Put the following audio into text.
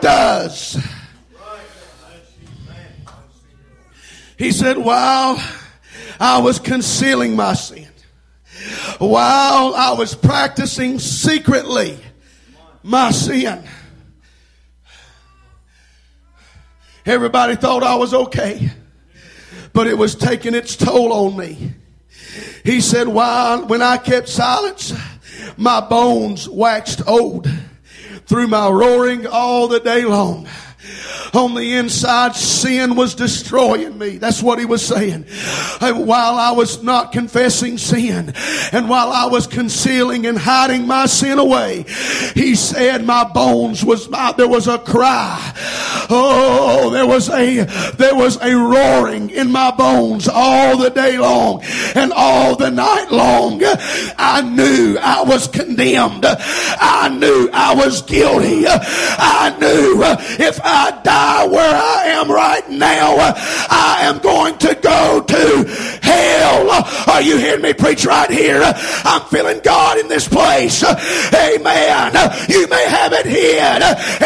does. He said, while I was concealing my sin, while I was practicing secretly my sin, everybody thought I was okay, but it was taking its toll on me. He said, when I kept silence, my bones waxed old through my roaring all the day long. On the inside, sin was destroying me. That's what he was saying. While I was not confessing sin, and while I was concealing and hiding my sin away, he said my bones there was a cry. Oh, there was a roaring in my bones all the day long and all the night long. I knew I was condemned. I knew I was guilty. I knew if I died where I am right now, I am going to go to hell. Are you hearing me preach right here? I'm feeling God in this place. Amen. You may have it hid